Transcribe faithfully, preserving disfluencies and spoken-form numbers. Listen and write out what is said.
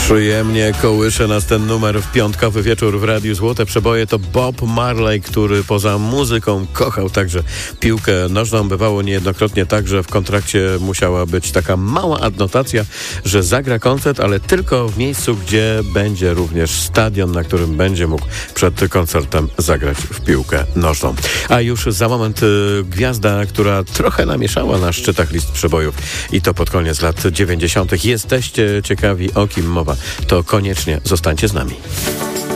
Przyjemnie kołysze nas ten numer w piątkowy wieczór w Radiu Złote Przeboje. To Bob Marley, który poza muzyką kochał także piłkę nożną. Bywało niejednokrotnie tak, że w kontrakcie musiała być taka mała adnotacja, że zagra koncert, ale tylko w miejscu, gdzie będzie również stadion, na którym będzie mógł przed koncertem zagrać w piłkę nożną. A już za moment y, gwiazda, która trochę namieszała na szczytach list przebojów i to pod koniec lat dziewięćdziesiątych. Jesteście ciekawi, o kim mowa? To koniecznie zostańcie z nami.